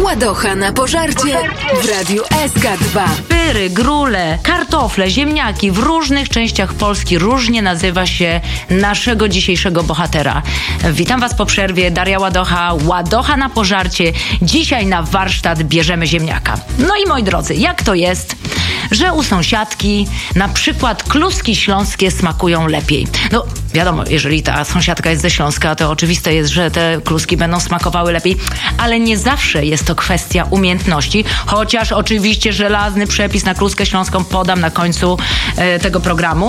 Ładocha na pożarcie w Radiu SK2. Pyry, grule, kartofle, ziemniaki w różnych częściach Polski różnie nazywa się naszego dzisiejszego bohatera. Witam Was po przerwie, Daria Ładocha, Ładocha na pożarcie. Dzisiaj na warsztat bierzemy ziemniaka. No i moi drodzy, jak to jest, że u sąsiadki na przykład kluski śląskie smakują lepiej? No wiadomo, jeżeli ta sąsiadka jest ze Śląska, to oczywiste jest, że te kluski będą smakowały lepiej, ale nie zawsze jest to kwestia umiejętności, chociaż oczywiście żelazny przepis na kluskę śląską podam na końcu tego programu.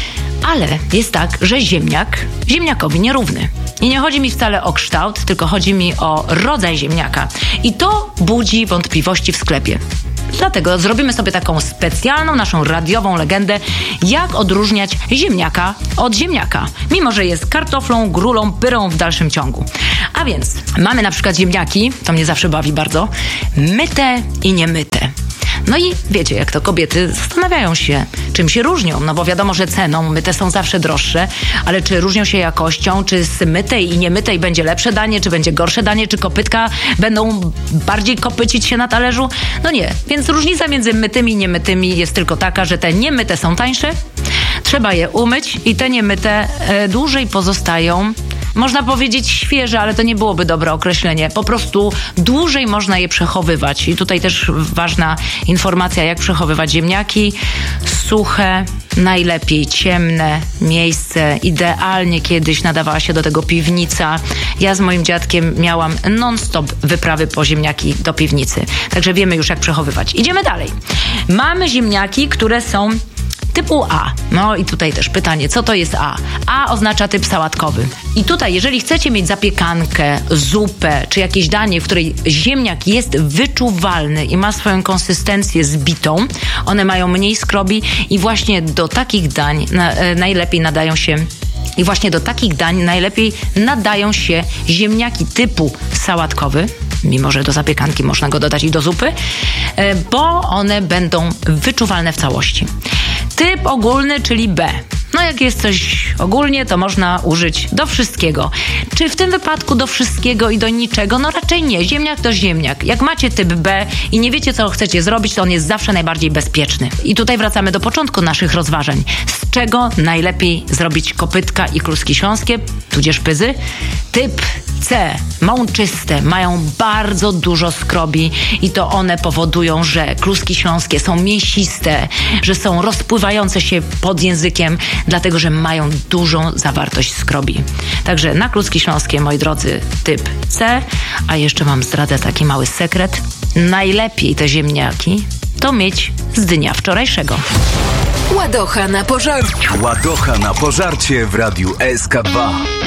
Ale jest tak, że ziemniak ziemniakowi nierówny. I nie chodzi mi wcale o kształt, tylko chodzi mi o rodzaj ziemniaka. I to budzi wątpliwości w sklepie. Dlatego zrobimy sobie taką specjalną, naszą radiową legendę, jak odróżniać ziemniaka od ziemniaka, mimo że jest kartoflą, grulą, pyrą w dalszym ciągu. A więc mamy na przykład ziemniaki, to mnie zawsze bawi bardzo, myte i niemyte. No i wiecie, jak to kobiety zastanawiają się, czym się różnią, no bo wiadomo, że ceną myte są zawsze droższe, ale czy różnią się jakością, czy z mytej i niemytej będzie lepsze danie, czy będzie gorsze danie, czy kopytka będą bardziej kopycić się na talerzu? No nie, więc różnica między mytymi i niemytymi jest tylko taka, że te niemyte są tańsze, trzeba je umyć i te niemyte dłużej pozostają. Można powiedzieć świeże, ale to nie byłoby dobre określenie. Po prostu dłużej można je przechowywać. I tutaj też ważna informacja, jak przechowywać ziemniaki. Suche, najlepiej ciemne miejsce. Idealnie kiedyś nadawała się do tego piwnica. Ja z moim dziadkiem miałam non-stop wyprawy po ziemniaki do piwnicy. Także wiemy już, jak przechowywać. Idziemy dalej. Mamy ziemniaki, które są typu A. No i tutaj też pytanie, co to jest A? A oznacza typ sałatkowy. I tutaj, jeżeli chcecie mieć zapiekankę, zupę, czy jakieś danie, w której ziemniak jest wyczuwalny i ma swoją konsystencję zbitą, one mają mniej skrobi i właśnie do takich dań najlepiej nadają się ziemniaki typu sałatkowy, mimo że do zapiekanki można go dodać i do zupy, bo one będą wyczuwalne w całości. Typ ogólny, czyli B. No jak jest coś ogólnie, to można użyć do wszystkiego. Czy w tym wypadku do wszystkiego i do niczego? No raczej nie. Ziemniak to ziemniak. Jak macie typ B i nie wiecie, co chcecie zrobić, to on jest zawsze najbardziej bezpieczny. I tutaj wracamy do początku naszych rozważań. Z czego najlepiej zrobić kopytka i kluski śląskie, tudzież pyzy? Typ C, mączyste, mają bardzo dużo skrobi i to one powodują, że kluski śląskie są mięsiste, że są rozpływające się pod językiem, dlatego że mają dużą zawartość skrobi. Także na kluski śląskie, moi drodzy, typ C, a jeszcze wam zdradzę taki mały sekret. Najlepiej te ziemniaki to mieć z dnia wczorajszego. Ładocha na pożarcie. Ładocha na pożarcie w Radiu SK2.